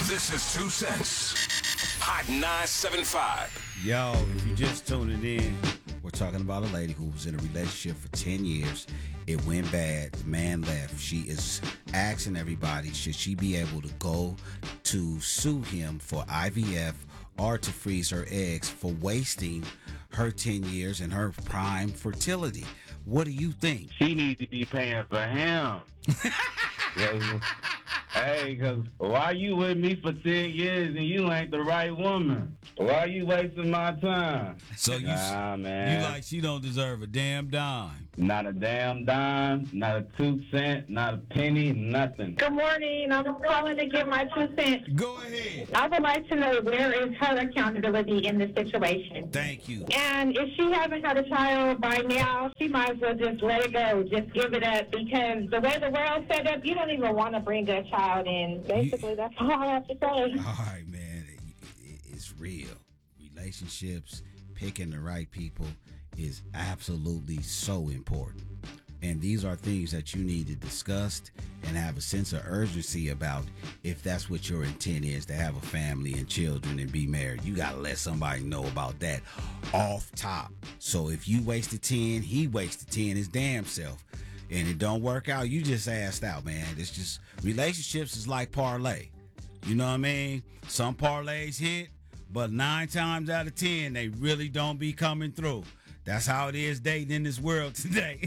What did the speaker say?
This is 2 Cents. Hot 975. Yo, if you just tuning in, we're talking about a lady who was in a relationship for 10 years. It went bad. The man left. She is asking everybody, should she be able to go to sue him for IVF or to freeze her eggs for wasting her 10 years and her prime fertility? What do you think? She needs to be paying for him. Hey, because why you with me for 10 years and you ain't the right woman? Why you wasting my time? So you like she don't deserve a damn dime. Not a damn dime, not a 2 cent, not a penny, nothing. Good morning. I'm calling to give my 2 cents. Go ahead. I would like to know, where is her accountability in this situation? Thank you. And if she hasn't had a child by now, she might as well just let it go. Just give it up, because the way the world's set up, you don't even want to bring a child in. Basically, that's all I have to say. All right, man. It's real. Relationships, picking the right people is absolutely so important. And these are things that you need to discuss and have a sense of urgency about. If that's what your intent is, to have a family and children and be married, you got to let somebody know about that off top. So if you wasted 10, he wasted 10 his damn self, and it don't work out, you just asked out, man. It's just, relationships is like parlay. You know what I mean? Some parlays hit, but 9 times out of 10, they really don't be coming through. That's how it is dating in this world today.